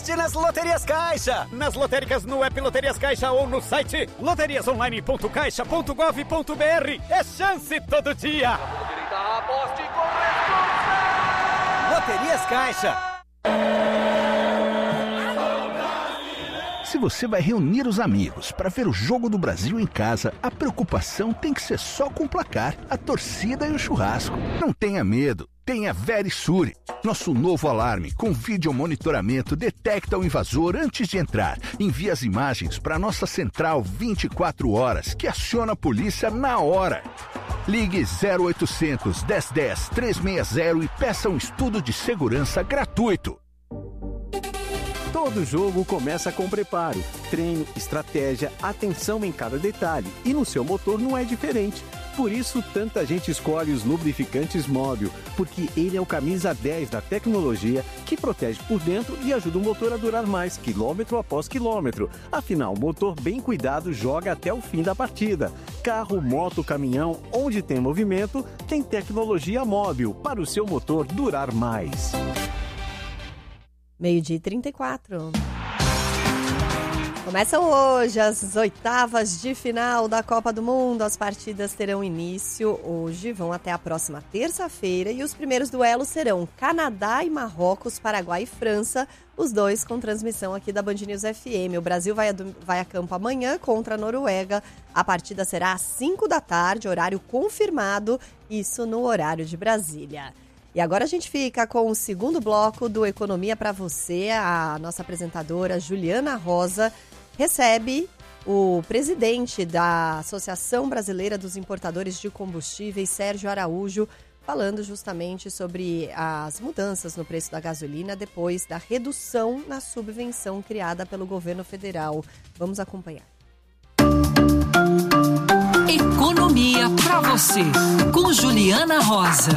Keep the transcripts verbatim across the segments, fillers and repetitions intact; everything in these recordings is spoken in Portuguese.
aposte nas Loterias Caixa. Nas lotéricas, no app Loterias Caixa ou no site loterias online ponto caixa ponto gov ponto br. É chance todo dia. Aposte com responsa. Loterias Caixa. Se você vai reunir os amigos para ver o Jogo do Brasil em casa, a preocupação tem que ser só com o placar, a torcida e o churrasco. Não tenha medo, tenha Verisure. Nosso novo alarme com vídeo monitoramento detecta o invasor antes de entrar. Envia as imagens para nossa central vinte e quatro horas, que aciona a polícia na hora. Ligue zero oitocentos, dez dez, trezentos e sessenta e peça um estudo de segurança gratuito. Todo jogo começa com preparo, treino, estratégia, atenção em cada detalhe. E no seu motor não é diferente. Por isso, tanta gente escolhe os lubrificantes Móbil, porque ele é o camisa dez da tecnologia que protege por dentro e ajuda o motor a durar mais, quilômetro após quilômetro. Afinal, o motor bem cuidado joga até o fim da partida. Carro, moto, caminhão, onde tem movimento, tem tecnologia Móbil para o seu motor durar mais. Meio-dia e trinta e quatro. Começam hoje as oitavas de final da Copa do Mundo. As partidas terão início hoje, vão até a próxima terça-feira. E os primeiros duelos serão Canadá e Marrocos, Paraguai e França. Os dois com transmissão aqui da Band News F M. O Brasil vai a, vai a campo amanhã contra a Noruega. A partida será às cinco da tarde, horário confirmado. Isso no horário de Brasília. E agora a gente fica com o segundo bloco do Economia para Você. A nossa apresentadora Juliana Rosa recebe o presidente da Associação Brasileira dos Importadores de Combustíveis, Sérgio Araújo, falando justamente sobre as mudanças no preço da gasolina depois da redução na subvenção criada pelo governo federal. Vamos acompanhar. Economia para Você, com Juliana Rosa.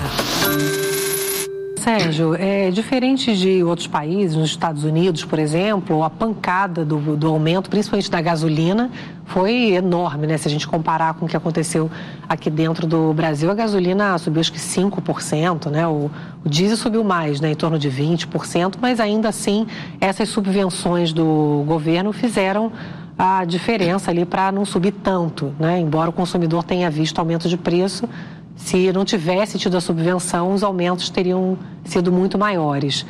Sérgio, é diferente de outros países, nos Estados Unidos, por exemplo, a pancada do, do aumento, principalmente da gasolina, foi enorme, né? Se a gente comparar com o que aconteceu aqui dentro do Brasil, a gasolina subiu acho que cinco por cento, né? O, o diesel subiu mais, né? Em torno de vinte por cento, mas ainda assim essas subvenções do governo fizeram a diferença ali para não subir tanto, né? Embora o consumidor tenha visto aumento de preço, se não tivesse tido a subvenção, os aumentos teriam sido muito maiores.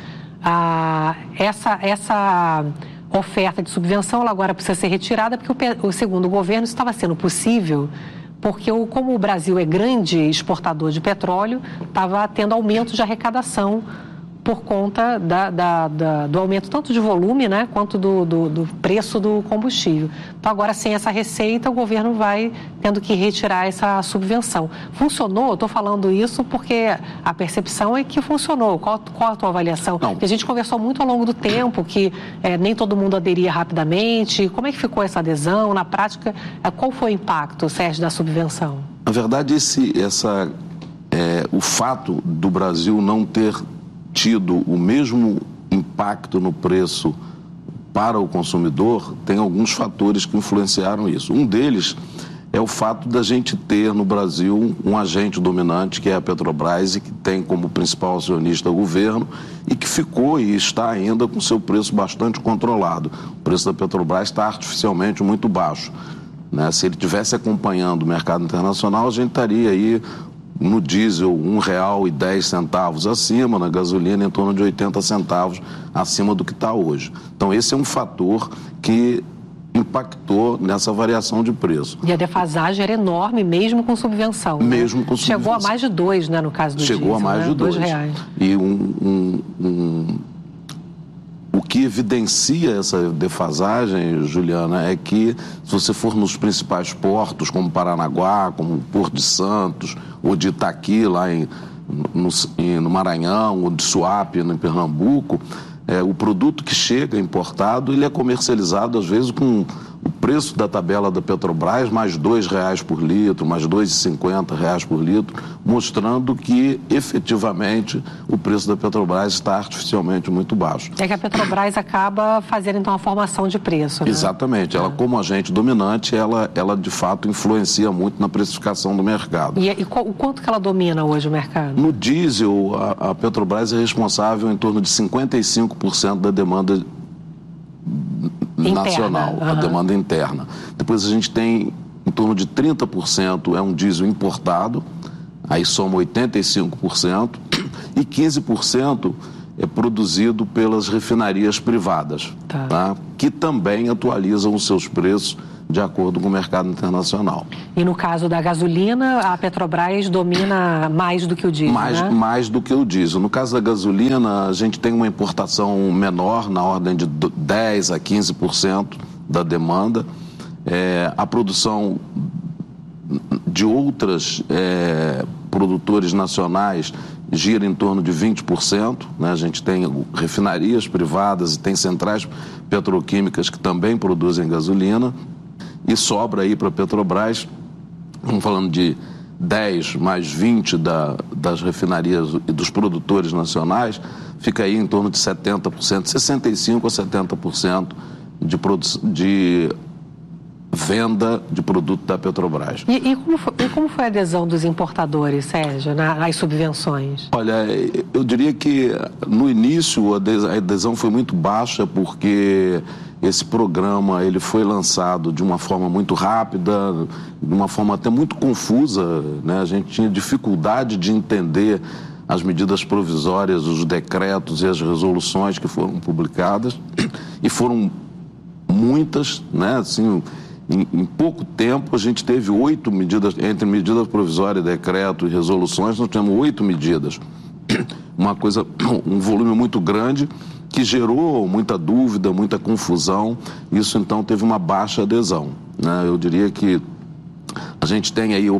Ah, essa, essa oferta de subvenção ela agora precisa ser retirada, porque, o, o, segundo o governo, isso estava sendo possível, porque o, como o Brasil é grande exportador de petróleo, estava tendo aumento de arrecadação por conta da, da, da, do aumento tanto de volume, né, quanto do, do, do preço do combustível. Então, agora, sem essa receita, o governo vai tendo que retirar essa subvenção. Funcionou? Estou falando isso porque a percepção é que funcionou. Qual, qual a tua avaliação? Porque a gente conversou muito ao longo do tempo que é, nem todo mundo aderia rapidamente. Como é que ficou essa adesão? Na prática, é, qual foi o impacto, Sérgio, da subvenção? Na verdade, esse, essa, é, o fato do Brasil não ter tido o mesmo impacto no preço para o consumidor, tem alguns fatores que influenciaram isso. Um deles é o fato da gente ter no Brasil um agente dominante, que é a Petrobras, e que tem como principal acionista o governo, e que ficou e está ainda com seu preço bastante controlado. O preço da Petrobras está artificialmente muito baixo, né? Se ele estivesse acompanhando o mercado internacional, a gente estaria aí no diesel um real e dez centavos acima, na gasolina em torno de oitenta centavos acima do que está hoje. Então esse é um fator que impactou nessa variação de preço. E a defasagem era enorme, mesmo com subvenção. Mesmo né? com subvenção. Chegou a mais de dois, né, no caso do Chegou diesel. a mais né? de dois. dois reais. E um, um, um... o que evidencia essa defasagem, Juliana, é que se você for nos principais portos, como Paranaguá, como Porto de Santos, ou de Itaqui, lá em, no, no Maranhão, ou de Suape, em Pernambuco, é, o produto que chega importado, ele é comercializado, às vezes, com o preço da tabela da Petrobras, mais dois reais por litro, mais dois reais e cinquenta centavos por litro, mostrando que, efetivamente, o preço da Petrobras está artificialmente muito baixo. É que a Petrobras acaba fazendo, então, a formação de preço, né? Exatamente. Ela, como agente dominante, ela, ela, de fato, influencia muito na precificação do mercado. E, e o quanto que ela domina hoje o mercado? No diesel, a, a Petrobras é responsável em torno de cinquenta e cinco por cento da demanda interna. nacional, Uhum. a demanda interna. Depois a gente tem em torno de trinta por cento é um diesel importado, aí soma oitenta e cinco por cento, e quinze por cento é produzido pelas refinarias privadas, tá. Tá? Que também atualizam os seus preços de acordo com o mercado internacional. E no caso da gasolina, a Petrobras domina mais do que o diesel, mais, né? mais do que o diesel. No caso da gasolina, a gente tem uma importação menor, na ordem de dez a quinze por cento da demanda. É, a produção de outras é, produtores nacionais gira em torno de vinte por cento, né? A gente tem refinarias privadas e tem centrais petroquímicas que também produzem gasolina, e sobra aí para a Petrobras, estamos falando de dez mais vinte da, das refinarias e dos produtores nacionais, fica aí em torno de setenta por cento, sessenta e cinco por cento a setenta por cento de, produ- de venda de produto da Petrobras. E, e, como foi, e como foi a adesão dos importadores, Sérgio, nas subvenções? Olha, eu diria que no início a adesão foi muito baixa, porque esse programa ele foi lançado de uma forma muito rápida, de uma forma até muito confusa, né? A gente tinha dificuldade de entender as medidas provisórias, os decretos e as resoluções que foram publicadas, e foram muitas, né? Assim, em, em pouco tempo a gente teve oito medidas, entre medidas provisórias, decreto e resoluções, nós tivemos oito medidas. Uma coisa, um volume muito grande, que gerou muita dúvida, muita confusão. Isso então teve uma baixa adesão, né? Eu diria que a gente tem aí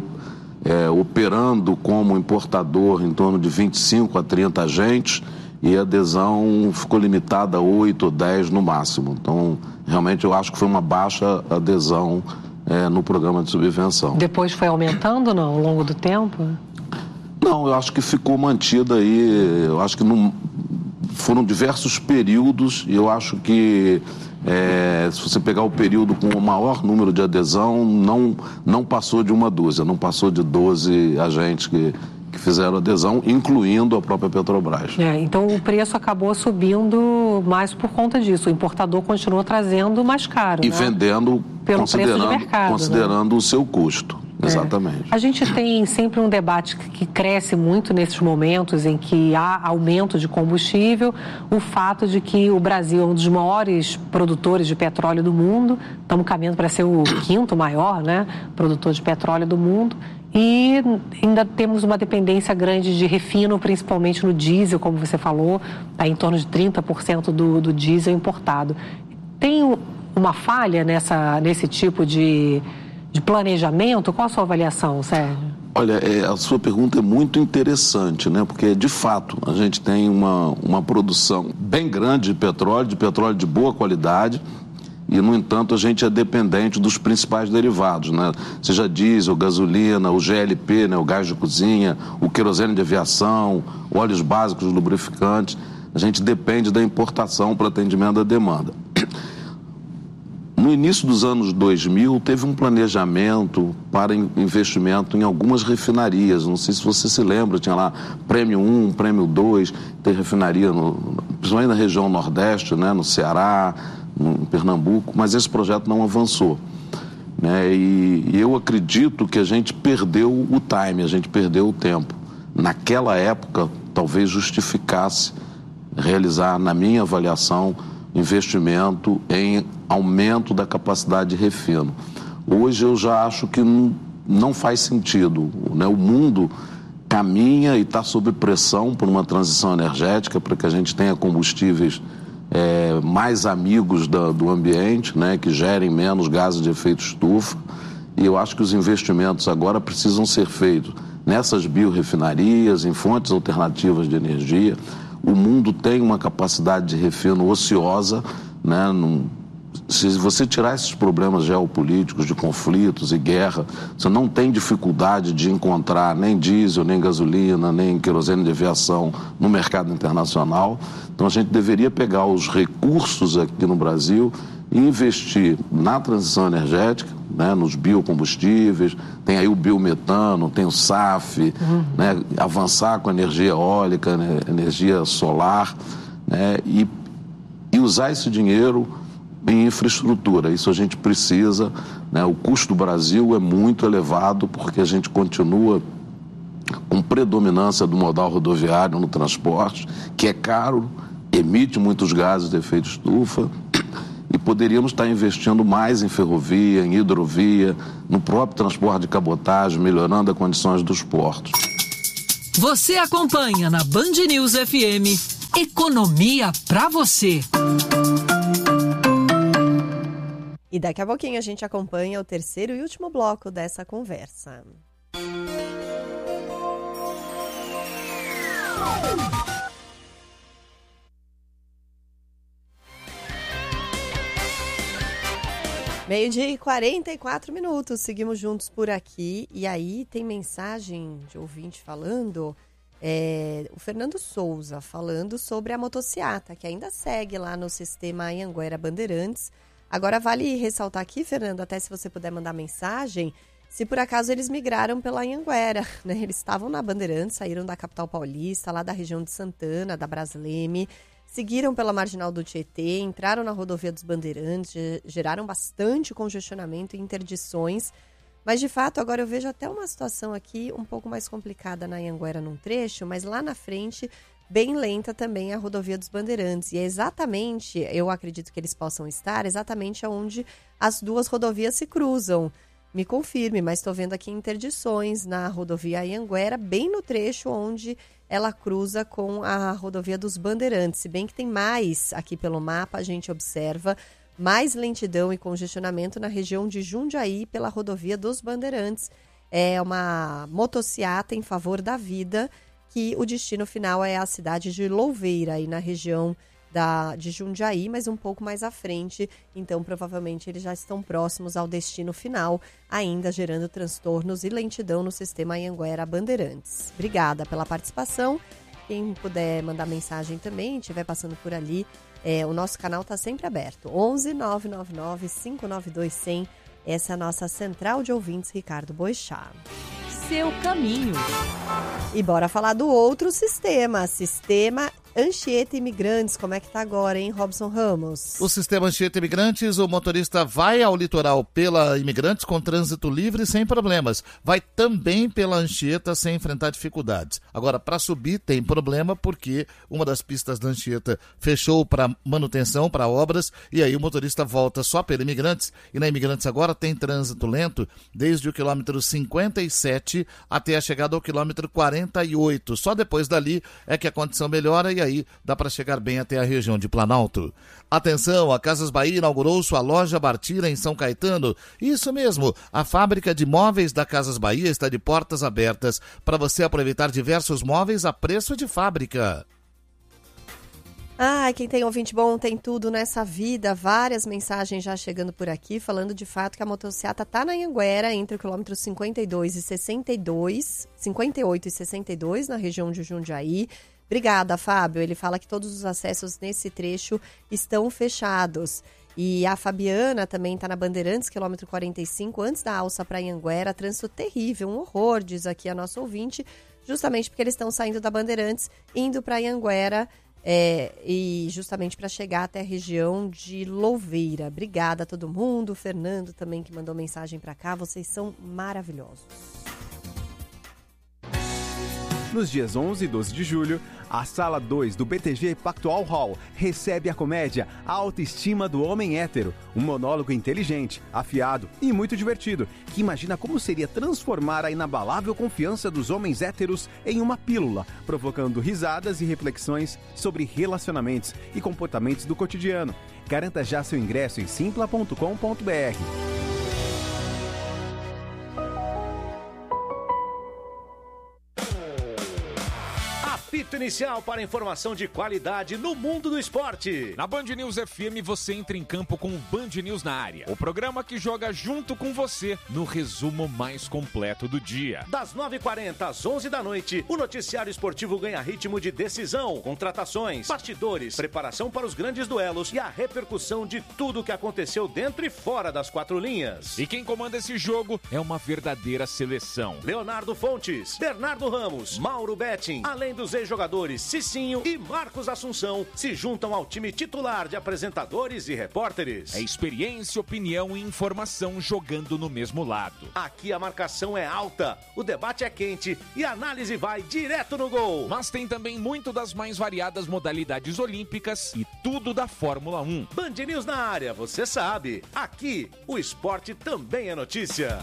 é, operando como importador em torno de vinte e cinco a trinta agentes, e a adesão ficou limitada a oito ou dez no máximo. Então, realmente eu acho que foi uma baixa adesão é, no programa de subvenção. Depois foi aumentando, não, ao longo do tempo? Não, eu acho que ficou mantida aí, eu acho que não, foram diversos períodos, e eu acho que é, se você pegar o período com o maior número de adesão, não, não passou de uma dúzia, não passou de doze agentes que, que fizeram adesão, incluindo a própria Petrobras. É, então o preço acabou subindo mais por conta disso, o importador continuou trazendo mais caro, E né? vendendo, Pelo considerando, preço de mercado, considerando, né, o seu custo. Exatamente. É. A gente tem sempre um debate que cresce muito nesses momentos em que há aumento de combustível, o fato de que o Brasil é um dos maiores produtores de petróleo do mundo, estamos caminhando para ser o quinto maior, né, produtor de petróleo do mundo, e ainda temos uma dependência grande de refino, principalmente no diesel, como você falou, está em torno de trinta por cento do, do diesel importado. Tem uma falha nessa, nesse tipo de... de planejamento? Qual a sua avaliação, Sérgio? Olha, é, a sua pergunta é muito interessante, né? Porque, de fato, a gente tem uma, uma produção bem grande de petróleo, de petróleo de boa qualidade, e, no entanto, a gente é dependente dos principais derivados, né? Seja diesel, gasolina, o G L P, né? O gás de cozinha, o querosene de aviação, óleos básicos, lubrificantes. A gente depende da importação para atendimento da demanda. No início dos anos dois mil, teve um planejamento para investimento em algumas refinarias. Não sei se você se lembra, tinha lá Prêmio um, Prêmio dois, tem refinaria, no, principalmente na região Nordeste, né, no Ceará, no Pernambuco, mas esse projeto não avançou. Né, e, e eu acredito que a gente perdeu o time, a gente perdeu o tempo. Naquela época, talvez justificasse realizar, na minha avaliação, investimento em aumento da capacidade de refino. Hoje eu já acho que não, não faz sentido, né? O mundo caminha e está sob pressão por uma transição energética, para que a gente tenha combustíveis é, mais amigos da, do ambiente, né? Que gerem menos gases de efeito estufa, e eu acho que os investimentos agora precisam ser feitos nessas biorrefinarias, em fontes alternativas de energia. O mundo tem uma capacidade de refino ociosa, né? Num, se você tirar esses problemas geopolíticos, de conflitos e guerra, você não tem dificuldade de encontrar nem diesel, nem gasolina, nem querosene de aviação no mercado internacional. Então a gente deveria pegar os recursos aqui no Brasil e investir na transição energética, né, nos biocombustíveis, tem aí o biometano, tem o S A F, uhum. né, avançar com a energia eólica, né, energia solar, né, e, e usar esse dinheiro em infraestrutura. Isso a gente precisa, né? O custo do Brasil é muito elevado porque a gente continua com predominância do modal rodoviário no transporte, que é caro, emite muitos gases de efeito estufa, e poderíamos estar investindo mais em ferrovia, em hidrovia, no próprio transporte de cabotagem, melhorando as condições dos portos. Você acompanha na Band News F M Economia pra você. E daqui a pouquinho a gente acompanha o terceiro e último bloco dessa conversa. Meio-dia e quarenta e quatro minutos, seguimos juntos por aqui. E aí tem mensagem de ouvinte falando, é, o Fernando Souza falando sobre a motociata, que ainda segue lá no sistema Anhanguera Bandeirantes. Agora vale ressaltar aqui, Fernando, até se você puder mandar mensagem, se por acaso eles migraram pela Anhanguera, né? Eles estavam na Bandeirantes, saíram da capital paulista, lá da região de Santana, da Brasleme, seguiram pela Marginal do Tietê, entraram na rodovia dos Bandeirantes, geraram bastante congestionamento e interdições. Mas, de fato, agora eu vejo até uma situação aqui um pouco mais complicada na Anhanguera num trecho, mas lá na frente, bem lenta também a rodovia dos Bandeirantes. E é exatamente, eu acredito que eles possam estar, exatamente onde as duas rodovias se cruzam. Me confirme, mas estou vendo aqui interdições na rodovia Anhanguera, bem no trecho onde ela cruza com a rodovia dos Bandeirantes. Se bem que tem mais aqui pelo mapa, a gente observa mais lentidão e congestionamento na região de Jundiaí pela rodovia dos Bandeirantes. É uma motociata em favor da vida, que o destino final é a cidade de Louveira, aí na região da, de Jundiaí, mas um pouco mais à frente. Então, provavelmente, eles já estão próximos ao destino final, ainda gerando transtornos e lentidão no sistema Anhanguera Bandeirantes. Obrigada pela participação. Quem puder mandar mensagem também, estiver passando por ali, é, o nosso canal está sempre aberto. onze nove nove nove cinco nove dois zero zero. Essa é a nossa central de ouvintes, Ricardo Boixá. Seu caminho. E bora falar do outro sistema, sistema Anchieta Imigrantes. Como é que tá agora, hein, Robson Ramos? O sistema Anchieta Imigrantes, o motorista vai ao litoral pela Imigrantes com trânsito livre sem problemas. Vai também pela Anchieta sem enfrentar dificuldades. Agora, para subir tem problema porque uma das pistas da Anchieta fechou para manutenção, para obras, e aí o motorista volta só pela Imigrantes. E na Imigrantes agora tem trânsito lento desde o quilômetro cinquenta e sete até a chegada ao quilômetro quarenta e oito. Só depois dali é que a condição melhora e aí dá para chegar bem até a região de Planalto. Atenção, a Casas Bahia inaugurou sua loja Bartira em São Caetano. Isso mesmo, a fábrica de móveis da Casas Bahia está de portas abertas para você aproveitar diversos móveis a preço de fábrica. Ah, quem tem ouvinte bom tem tudo nessa vida. Várias mensagens já chegando por aqui, falando de fato que a motociata está na Anhanguera, entre o quilômetro cinquenta e dois e sessenta e dois, cinquenta e oito e sessenta e dois, na região de Jundiaí. Obrigada, Fábio. Ele fala que todos os acessos nesse trecho estão fechados. E a Fabiana também está na Bandeirantes, quilômetro quarenta e cinco, antes da alça para Anhanguera. Trânsito terrível, um horror, diz aqui a nossa ouvinte, justamente porque eles estão saindo da Bandeirantes, indo para Anhanguera, é, e justamente para chegar até a região de Louveira. Obrigada a todo mundo. O Fernando também que mandou mensagem para cá. Vocês são maravilhosos. Nos dias onze e doze de julho, a Sala dois do B T G Pactual Hall recebe a comédia A Autoestima do Homem Hétero, um monólogo inteligente, afiado e muito divertido, que imagina como seria transformar a inabalável confiança dos homens héteros em uma pílula, provocando risadas e reflexões sobre relacionamentos e comportamentos do cotidiano. Garanta já seu ingresso em simpla ponto com ponto b r. Apito inicial para informação de qualidade no mundo do esporte. Na Band News F M você entra em campo com o Band News na área. O programa que joga junto com você no resumo mais completo do dia. Das nove e quarenta às onze da noite, o noticiário esportivo ganha ritmo de decisão, contratações, bastidores, preparação para os grandes duelos e a repercussão de tudo o que aconteceu dentro e fora das quatro linhas. E quem comanda esse jogo é uma verdadeira seleção. Leonardo Fontes, Bernardo Ramos, Mauro Betting, além dos ex-jogadores apresentadores Cicinho e Marcos Assunção se juntam ao time titular de apresentadores e repórteres. É experiência, opinião e informação jogando no mesmo lado. Aqui a marcação é alta, o debate é quente e a análise vai direto no gol. Mas tem também muito das mais variadas modalidades olímpicas e tudo da Fórmula um. Band News na área, você sabe. Aqui, o esporte também é notícia.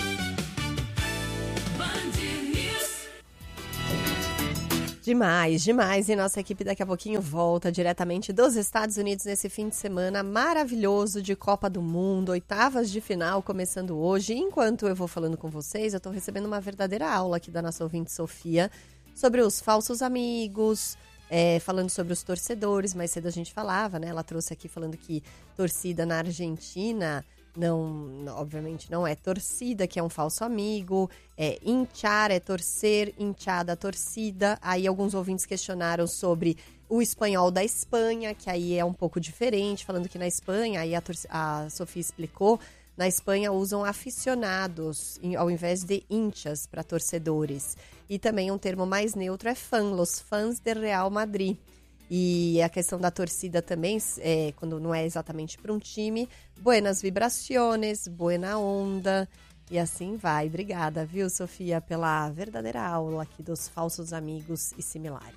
Demais, demais. E nossa equipe daqui a pouquinho volta diretamente dos Estados Unidos nesse fim de semana maravilhoso de Copa do Mundo, oitavas de final começando hoje. Enquanto eu vou falando com vocês, eu estou recebendo uma verdadeira aula aqui da nossa ouvinte Sofia sobre os falsos amigos, é, falando sobre os torcedores. Mais cedo a gente falava, né? Ela trouxe aqui falando que torcida na Argentina... Não, obviamente não é torcida, que é um falso amigo, é hinchar, é torcer, hinchada, torcida. Aí alguns ouvintes questionaram sobre o espanhol da Espanha, que aí é um pouco diferente, falando que na Espanha, aí a, a Sofia explicou, na Espanha usam aficionados ao invés de hinchas para torcedores. E também um termo mais neutro é fã, los fãs de Real Madrid. E a questão da torcida também, é, quando não é exatamente para um time, buenas vibraciones, buena onda, e assim vai. Obrigada, viu, Sofia, pela verdadeira aula aqui dos falsos amigos e similares.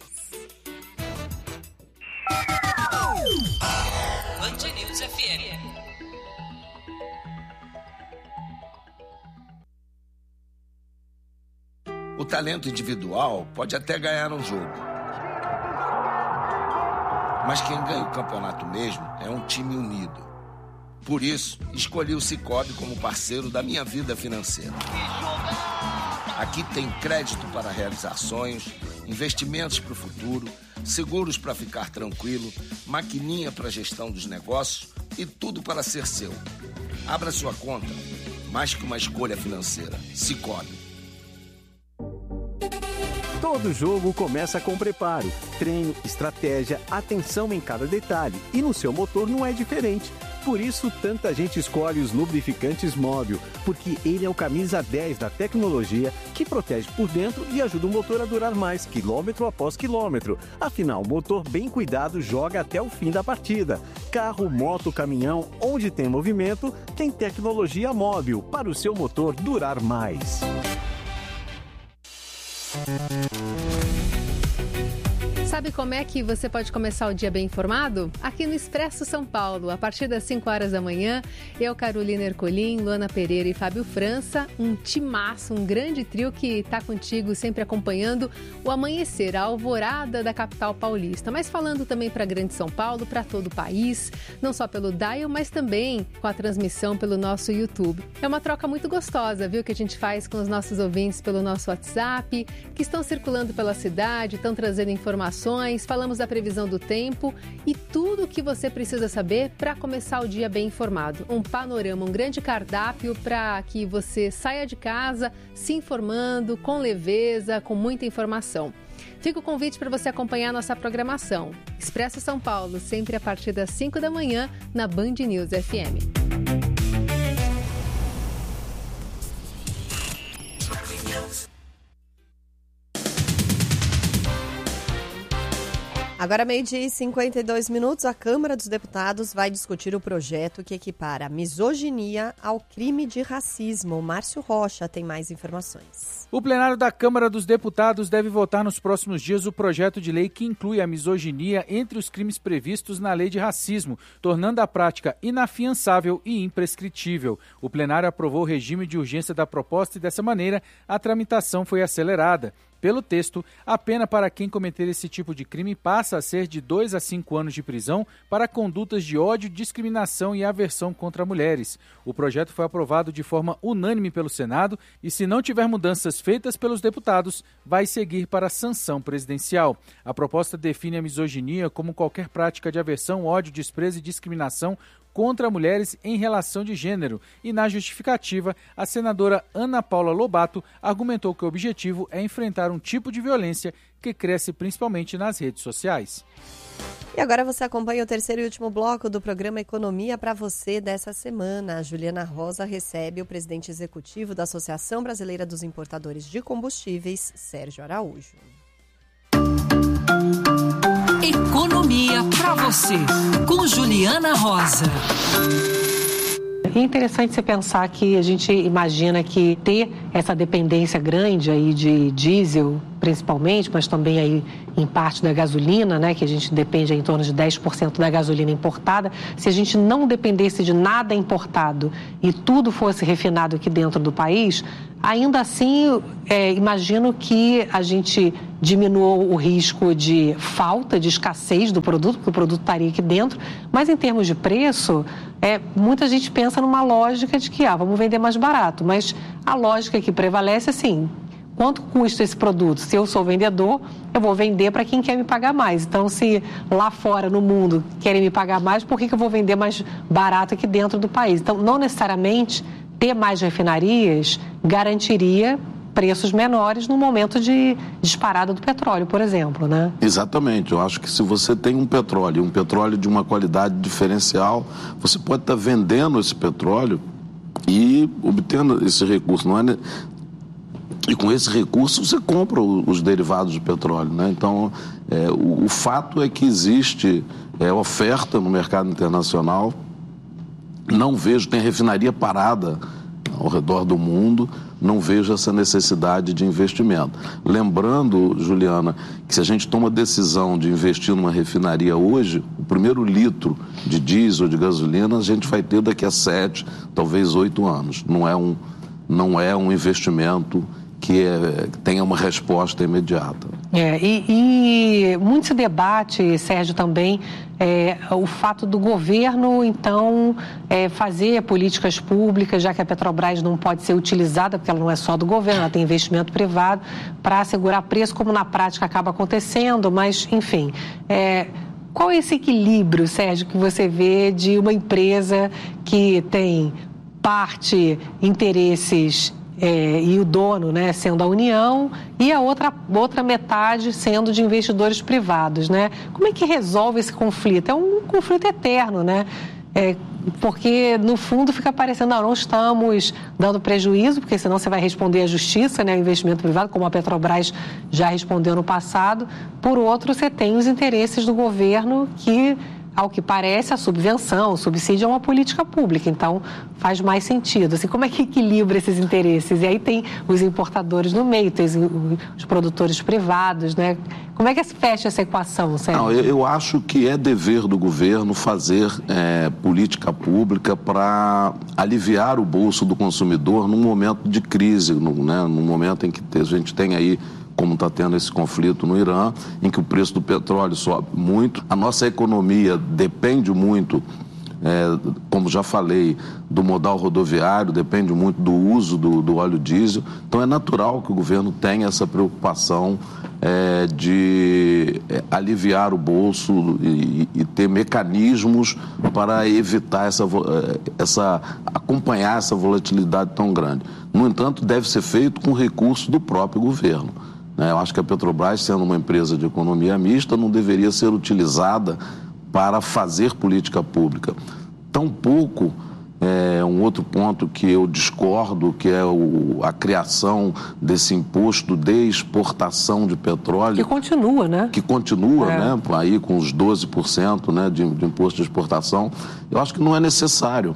Band News F M. O talento individual pode até ganhar um jogo. Mas quem ganha o campeonato mesmo é um time unido. Por isso, escolhi o Sicoob como parceiro da minha vida financeira. Aqui tem crédito para realizar sonhos, investimentos para o futuro, seguros para ficar tranquilo, maquininha para gestão dos negócios e tudo para ser seu. Abra sua conta, mais que uma escolha financeira. Sicoob. Todo jogo começa com preparo, treino, estratégia, atenção em cada detalhe. E no seu motor não é diferente. Por isso, tanta gente escolhe os lubrificantes Móbil, porque ele é o camisa dez da tecnologia que protege por dentro e ajuda o motor a durar mais, quilômetro após quilômetro. Afinal, o motor bem cuidado joga até o fim da partida. Carro, moto, caminhão, onde tem movimento, tem tecnologia Móbil para o seu motor durar mais. Sabe como é que você pode começar o dia bem informado? Aqui no Expresso São Paulo, a partir das cinco horas da manhã, eu, Carolina Ercolim, Luana Pereira e Fábio França, um timaço, um grande trio que está contigo sempre acompanhando o amanhecer, a alvorada da capital paulista. Mas falando também para Grande São Paulo, para todo o país, não só pelo dial, mas também com a transmissão pelo nosso YouTube. É uma troca muito gostosa, viu, que a gente faz com os nossos ouvintes pelo nosso WhatsApp, que estão circulando pela cidade, estão trazendo informações. Falamos da previsão do tempo e tudo o que você precisa saber para começar o dia bem informado. Um panorama, um grande cardápio para que você saia de casa se informando, com leveza, com muita informação. Fica o convite para você acompanhar a nossa programação. Expresso São Paulo, sempre a partir das cinco da manhã, na Band News F M. Agora, meio-dia e cinquenta e dois minutos, a Câmara dos Deputados vai discutir o projeto que equipara a misoginia ao crime de racismo. Márcio Rocha tem mais informações. O plenário da Câmara dos Deputados deve votar nos próximos dias o projeto de lei que inclui a misoginia entre os crimes previstos na lei de racismo, tornando a prática inafiançável e imprescritível. O plenário aprovou o regime de urgência da proposta e, dessa maneira, a tramitação foi acelerada. Pelo texto, a pena para quem cometer esse tipo de crime passa a ser de dois a cinco anos de prisão para condutas de ódio, discriminação e aversão contra mulheres. O projeto foi aprovado de forma unânime pelo Senado e, se não tiver mudanças feitas pelos deputados, vai seguir para a sanção presidencial. A proposta define a misoginia como qualquer prática de aversão, ódio, desprezo e discriminação contra mulheres em relação de gênero. E na justificativa, a senadora Ana Paula Lobato argumentou que o objetivo é enfrentar um tipo de violência que cresce principalmente nas redes sociais. E agora você acompanha o terceiro e último bloco do programa Economia para você dessa semana. A Juliana Rosa recebe o presidente executivo da Associação Brasileira dos Importadores de Combustíveis, Sérgio Araújo. Economia pra você, com Juliana Rosa. É interessante você pensar que a gente imagina que ter essa dependência grande aí de diesel, principalmente, mas também aí em parte da gasolina, né, que a gente depende aí em torno de dez por cento da gasolina importada. Se a gente não dependesse de nada importado e tudo fosse refinado aqui dentro do país, ainda assim, é, imagino que a gente diminuiu o risco de falta, de escassez do produto, porque o produto estaria aqui dentro, mas em termos de preço, é, muita gente pensa numa lógica de que, ah, vamos vender mais barato, mas a lógica que prevalece é assim, quanto custa esse produto? Se eu sou vendedor, eu vou vender para quem quer me pagar mais. Então, se lá fora, no mundo, querem me pagar mais, por que que eu vou vender mais barato aqui dentro do país? Então, não necessariamente ter mais refinarias garantiria preços menores no momento de disparada do petróleo, por exemplo, né? Exatamente. Eu acho que se você tem um petróleo, um petróleo de uma qualidade diferencial, você pode estar vendendo esse petróleo e obtendo esse recurso. Não é... E com esse recurso você compra os derivados de petróleo, né? Então, é, o, o fato é que existe é, oferta no mercado internacional. Não vejo, tem refinaria parada ao redor do mundo, não vejo essa necessidade de investimento. Lembrando, Juliana, que se a gente toma a decisão de investir numa refinaria hoje, o primeiro litro de diesel, de gasolina, a gente vai ter daqui a sete, talvez oito anos. Não é um, não é um investimento que, é, que tenha uma resposta imediata. É, e, e muito se debate, Sérgio, também é, o fato do governo, então, é, fazer políticas públicas, já que a Petrobras não pode ser utilizada, porque ela não é só do governo, ela tem investimento privado, para assegurar preço, como na prática acaba acontecendo, mas, enfim... É, qual é esse equilíbrio, Sérgio, que você vê de uma empresa que tem parte, interesses... É, e o dono, né, sendo a União, e a outra, outra metade sendo de investidores privados, né? Como é que resolve esse conflito? É um conflito eterno, né? É, porque, no fundo, fica parecendo, não, não estamos dando prejuízo, porque senão você vai responder à justiça, né, o investimento privado, como a Petrobras já respondeu no passado. Por outro, você tem os interesses do governo que... Ao que parece, a subvenção, o subsídio é uma política pública, então faz mais sentido. Assim, como é que equilibra esses interesses? E aí tem os importadores no meio, tem os, os produtores privados, né? Como é que se fecha essa equação, Sérgio? Não, eu, eu acho que é dever do governo fazer é, política pública para aliviar o bolso do consumidor num momento de crise, no, né? Num momento em que a gente tem aí, como está tendo esse conflito no Irã, em que o preço do petróleo sobe muito. A nossa economia depende muito, é, como já falei, do modal rodoviário, depende muito do uso do, do óleo diesel. Então é natural que o governo tenha essa preocupação é, de é, aliviar o bolso e, e ter mecanismos para evitar essa, essa, acompanhar essa volatilidade tão grande. No entanto, deve ser feito com recurso do próprio governo. Eu acho que a Petrobras, sendo uma empresa de economia mista, não deveria ser utilizada para fazer política pública. Tampouco, é, um outro ponto que eu discordo, que é o, a criação desse imposto de exportação de petróleo. Que continua, né? Que continua, é. né? Aí com os doze por cento, né, de, de imposto de exportação. Eu acho que não é necessário,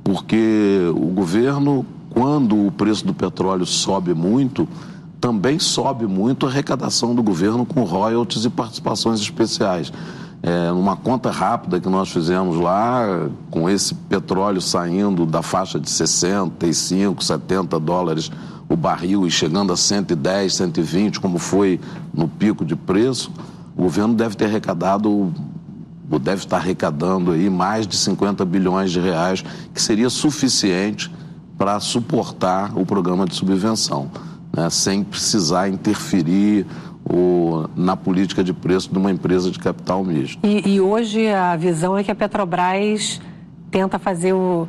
porque o governo, quando o preço do petróleo sobe muito, também sobe muito a arrecadação do governo com royalties e participações especiais. É, uma conta rápida que nós fizemos lá, com esse petróleo saindo da faixa de sessenta e cinco, setenta dólares o barril e chegando a cento e dez, cento e vinte, como foi no pico de preço, o governo deve ter arrecadado, ou deve estar arrecadando aí mais de cinquenta bilhões de reais, que seria suficiente para suportar o programa de subvenção. Né, sem precisar interferir o, na política de preço de uma empresa de capital misto. E, e hoje a visão é que a Petrobras tenta fazer o,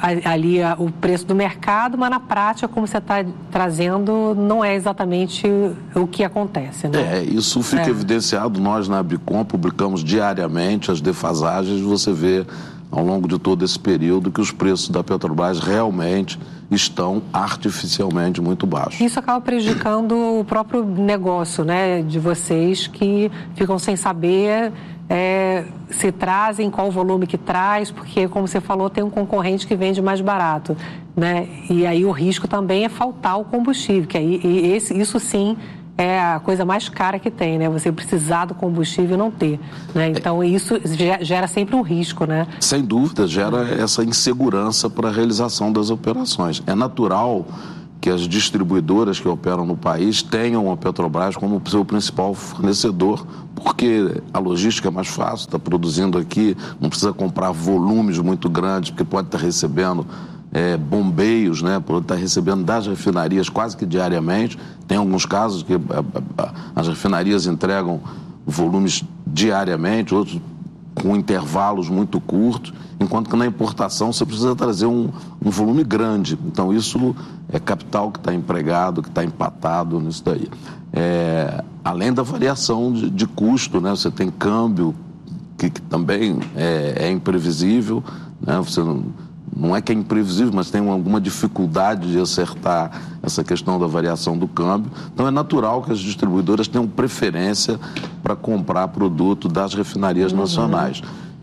ali a, o preço do mercado, mas na prática, como você está trazendo, não é exatamente o, o que acontece, né? É, isso fica é. evidenciado. Nós na Abicom publicamos diariamente as defasagens, você vê ao longo de todo esse período, que os preços da Petrobras realmente estão artificialmente muito baixos. Isso acaba prejudicando o próprio negócio, né, de vocês, que ficam sem saber é, se trazem, qual o volume que traz, porque, como você falou, tem um concorrente que vende mais barato, né? E aí o risco também é faltar o combustível, que aí e esse, isso sim é a coisa mais cara que tem, né? Você precisar do combustível e não ter, né? Então isso gera sempre um risco, né? Sem dúvida, gera essa insegurança para a realização das operações. É natural que as distribuidoras que operam no país tenham a Petrobras como seu principal fornecedor, porque a logística é mais fácil, está produzindo aqui, não precisa comprar volumes muito grandes, porque pode estar recebendo é, bombeios, né, pode estar recebendo das refinarias quase que diariamente. Tem alguns casos que a, a, as refinarias entregam volumes diariamente, outros com intervalos muito curtos, enquanto que na importação você precisa trazer um, um volume grande. Então isso é capital que está empregado, que está empatado nisso daí. É, além da variação de, de custo, né? Você tem câmbio que, que também é, é imprevisível, né? Você não, não é que é imprevisível, mas tem alguma dificuldade de acertar essa questão da variação do câmbio. Então é natural que as distribuidoras tenham preferência para comprar produto das refinarias uhum. nacionais.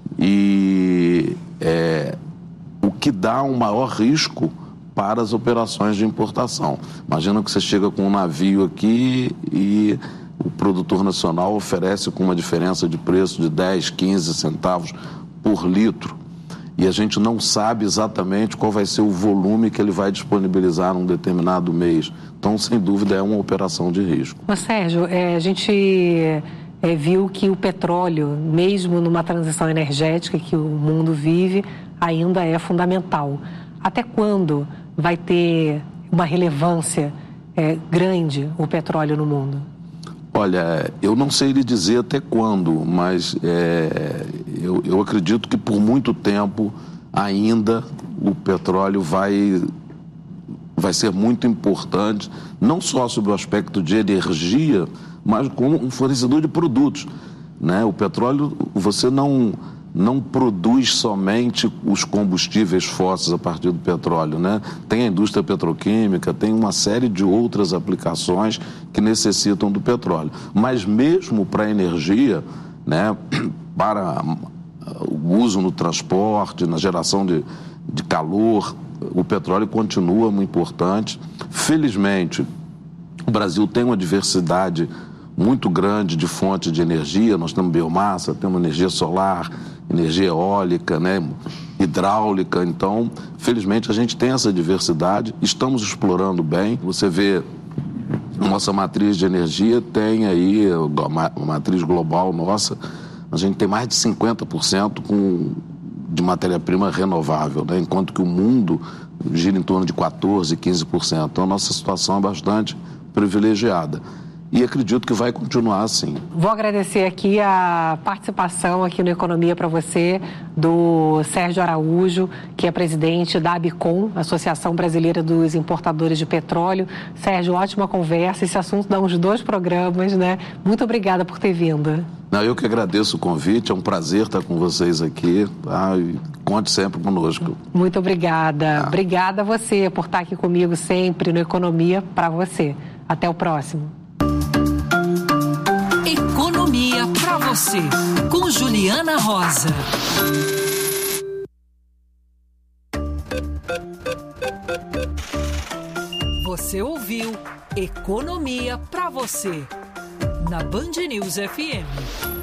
E é, o que dá um maior risco para as operações de importação. Imagina que você chega com um navio aqui e o produtor nacional oferece com uma diferença de preço de dez, quinze centavos por litro. E a gente não sabe exatamente qual vai ser o volume que ele vai disponibilizar num determinado mês. Então, sem dúvida, é uma operação de risco. Mas, Sérgio, é, a gente é, viu que o petróleo, mesmo numa transição energética que o mundo vive, ainda é fundamental. Até quando vai ter uma relevância é, grande o petróleo no mundo? Olha, eu não sei lhe dizer até quando, mas é, eu, eu acredito que por muito tempo ainda o petróleo vai, vai ser muito importante, não só sob o aspecto de energia, mas como um fornecedor de produtos, né? O petróleo, você não, não produz somente os combustíveis fósseis a partir do petróleo, né? Tem a indústria petroquímica, tem uma série de outras aplicações que necessitam do petróleo. Mas mesmo para a energia, né, para o uso no transporte, na geração de, de calor, o petróleo continua muito importante. Felizmente, o Brasil tem uma diversidade muito grande de fontes de energia. Nós temos biomassa, temos energia solar, energia eólica, né, hidráulica. Então, felizmente, a gente tem essa diversidade, estamos explorando bem. Você vê, nossa matriz de energia tem aí, a matriz global nossa, a gente tem mais de cinquenta por cento com, de matéria-prima renovável, né, enquanto que o mundo gira em torno de quatorze, quinze por cento. Então, a nossa situação é bastante privilegiada. E acredito que vai continuar assim. Vou agradecer aqui a participação aqui no Economia para você do Sérgio Araújo, que é presidente da ABICOM, Associação Brasileira dos Importadores de Petróleo. Sérgio, ótima conversa. Esse assunto dá uns dois programas, né? Muito obrigada por ter vindo. Não, eu que agradeço o convite. É um prazer estar com vocês aqui. Tá? E conte sempre conosco. Muito obrigada. Ah. Obrigada a você por estar aqui comigo sempre no Economia para você. Até o próximo. Economia para você, com Juliana Rosa. Você ouviu Economia para você, na Band News F M.